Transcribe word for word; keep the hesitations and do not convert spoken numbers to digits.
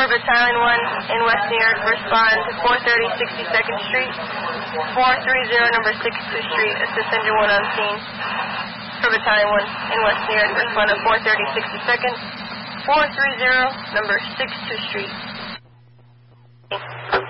For Battalion one in West New York, respond to four thirty sixty-second Street. four thirty number sixty-two Street, assist engine one on scene. For Battalion one in West New York, respond to four thirty sixty-second. four thirty number sixty-two Street.